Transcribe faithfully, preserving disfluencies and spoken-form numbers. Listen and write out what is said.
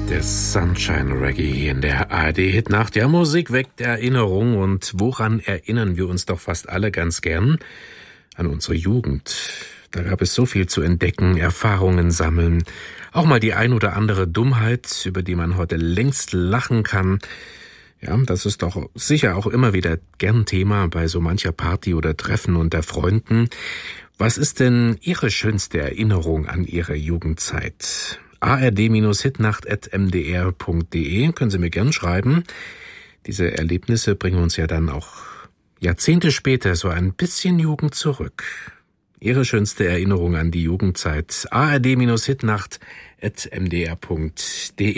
Der Sunshine Reggae hier in der A R D-Hitnacht. Ja, Musik weckt Erinnerung, und woran erinnern wir uns doch fast alle ganz gern? An unsere Jugend. Da gab es so viel zu entdecken, Erfahrungen sammeln, auch mal die ein oder andere Dummheit, über die man heute längst lachen kann. Ja, das ist doch sicher auch immer wieder gern Thema bei so mancher Party oder Treffen unter Freunden. Was ist denn Ihre schönste Erinnerung an Ihre Jugendzeit? a r d Hitnacht at m d r punkt d e können Sie mir gern schreiben. Diese Erlebnisse bringen uns ja dann auch Jahrzehnte später so ein bisschen Jugend zurück. Ihre schönste Erinnerung an die Jugendzeit. a r d Hitnacht at m d r punkt d e